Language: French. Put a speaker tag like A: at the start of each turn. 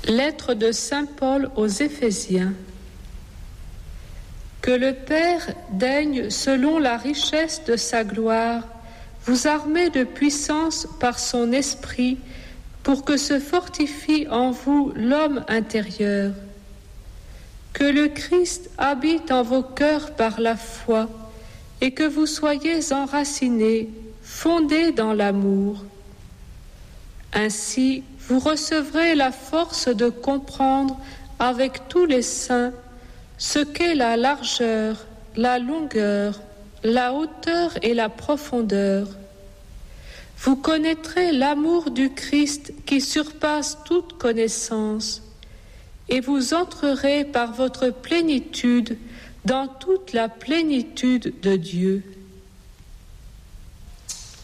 A: Lettre de Saint Paul aux Éphésiens. Que le Père daigne, selon la richesse de sa gloire, vous armer de puissance par son esprit, pour que se fortifie en vous l'homme intérieur. Que le Christ habite en vos cœurs par la foi, et que vous soyez enracinés, fondés dans l'amour. Ainsi, vous recevrez la force de comprendre avec tous les saints ce qu'est la largeur, la longueur, la hauteur et la profondeur. Vous connaîtrez l'amour du Christ qui surpasse toute connaissance, et vous entrerez par votre plénitude dans toute la plénitude de Dieu.